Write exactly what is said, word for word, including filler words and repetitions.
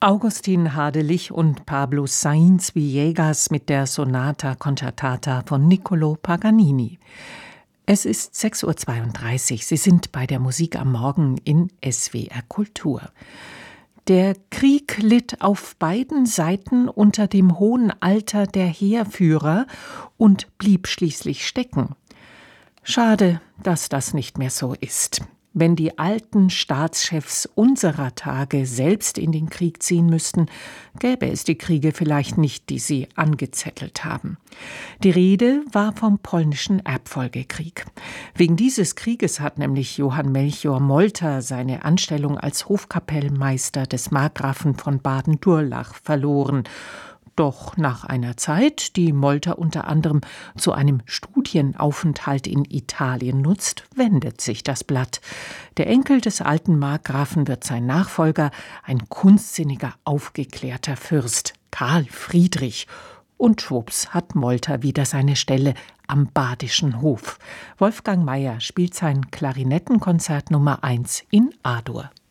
Augustin Hadelich und Pablo Sáenz Villegas mit der Sonata Concertata von Niccolò Paganini. Es ist sechs Uhr zweiunddreißig. Sie sind bei der Musik am Morgen in S W R Kultur. Der Krieg litt auf beiden Seiten unter dem hohen Alter der Heerführer und blieb schließlich stecken. Schade, dass das nicht mehr so ist. Wenn die alten Staatschefs unserer Tage selbst in den Krieg ziehen müssten, gäbe es die Kriege vielleicht nicht, die sie angezettelt haben. Die Rede war vom polnischen Erbfolgekrieg. Wegen dieses Krieges hat nämlich Johann Melchior Molter seine Anstellung als Hofkapellmeister des Markgrafen von Baden-Durlach verloren. Doch nach einer Zeit, die Molter unter anderem zu einem Studienaufenthalt in Italien nutzt, wendet sich das Blatt. Der Enkel des alten Markgrafen wird sein Nachfolger, ein kunstsinniger, aufgeklärter Fürst, Karl Friedrich. Und schwupps hat Molter wieder seine Stelle am badischen Hof. Wolfgang Mayer spielt sein Klarinettenkonzert Nummer eins in A-Dur.